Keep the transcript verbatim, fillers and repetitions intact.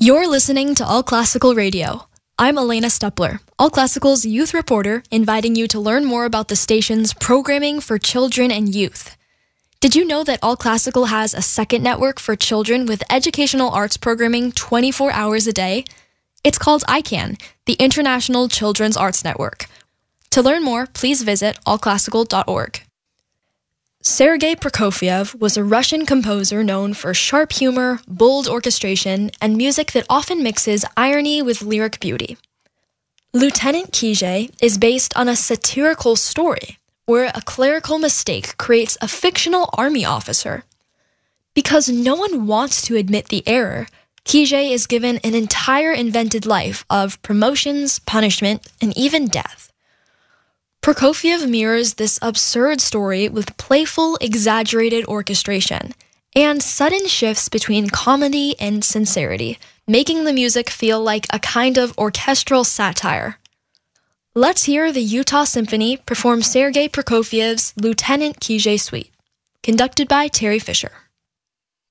You're listening to All Classical Radio. I'm Elena Stepler, All Classical's youth reporter, inviting you to learn more about the station's programming for children and youth. Did you know that All Classical has a second network for children with educational arts programming twenty-four hours a day? It's called I CAN, the International Children's Arts Network. To learn more, please visit all classical dot org. Sergei Prokofiev was a Russian composer known for sharp humor, bold orchestration, and music that often mixes irony with lyric beauty. Lieutenant Kijé is based on a satirical story where a clerical mistake creates a fictional army officer. Because no one wants to admit the error, Kijé is given an entire invented life of promotions, punishment, and even death. Prokofiev mirrors this absurd story with playful, exaggerated orchestration and sudden shifts between comedy and sincerity, making the music feel like a kind of orchestral satire. Let's hear the Utah Symphony perform Sergei Prokofiev's Lieutenant Kijé Suite, conducted by Terry Fisher.